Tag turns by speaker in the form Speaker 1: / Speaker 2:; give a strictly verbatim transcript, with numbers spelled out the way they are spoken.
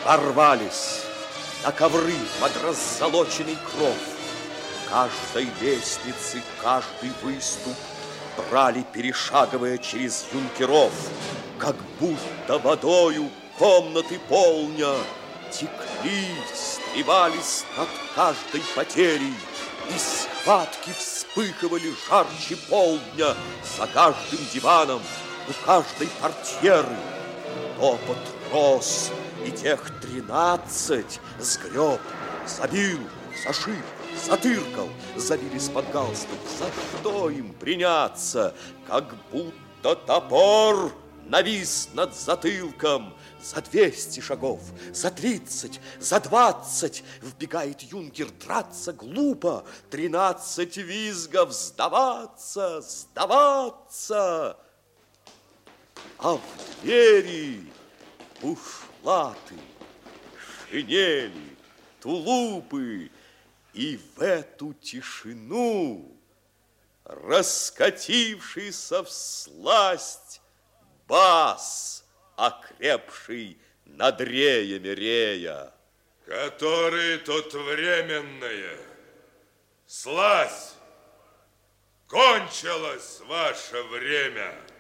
Speaker 1: Ворвались на ковры под раззолоченный кров. Каждой лестницы, каждый выступ брали, перешагивая через юнкеров, как будто водою комнаты полня текли, сливались над каждой потерей, и схватки вспыхивали жарче полдня за каждым диваном, у каждой портьеры. Топот рос, и тех тринадцать сгреб, забил, зашиб, затыркал, забились под галстук. За что им приняться? Как будто топор навис над затылком. За двести шагов, за тридцать, за двадцать вбегает юнкер. Драться глупо, тринадцать визгов. Сдаваться, сдаваться. А в двери бушлаты, шинели, тулупы. И в эту тишину, раскатившийся всласть, бас, окрепший над реями рея.
Speaker 2: Который тут временное, слазь, кончилось ваше время.